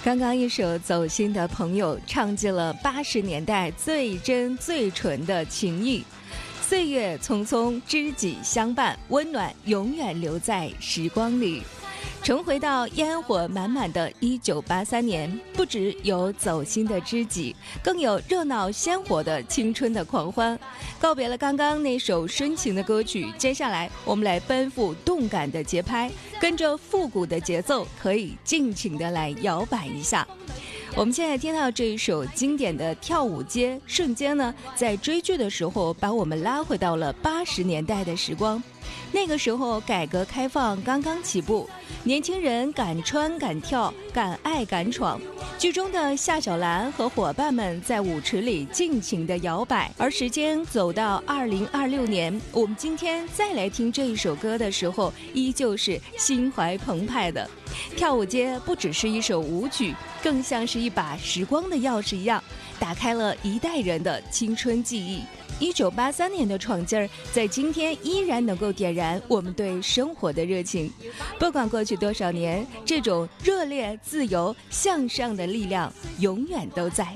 刚刚一首《走心的朋友》唱尽了80年代最真最纯的情谊。岁月匆匆，知己相伴，温暖永远留在时光里。重回到烟火满满的1983年，不只有走心的知己，更有热闹鲜活的青春的狂欢。告别了刚刚那首深情的歌曲，接下来我们来奔赴动感的节拍，跟着复古的节奏，可以尽情的来摇摆一下。我们现在听到这一首经典的跳舞街，瞬间呢，在追剧的时候把我们拉回到了80年代的时光。那个时候改革开放刚刚起步，年轻人敢穿敢跳，敢爱敢闯。剧中的夏小兰和伙伴们在舞池里尽情的摇摆。而时间走到2026年，我们今天再来听这一首歌的时候，依旧是心怀澎湃的。跳舞街不只是一首舞曲，更像是一把时光的钥匙一样，打开了一代人的青春记忆。1983年的闯劲儿，在今天依然能够点燃我们对生活的热情。不管过去多少年，这种热烈、自由、向上的力量永远都在。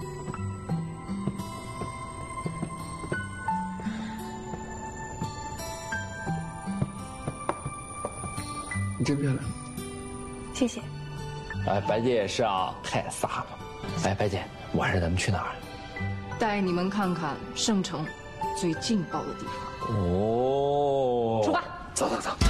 你真漂亮， 谢谢。 哎，白姐也是啊，太飒了。哎，白姐，晚上咱们去哪儿？ 带你们看看圣城最劲爆的地方。 哦， 出发， 走走走。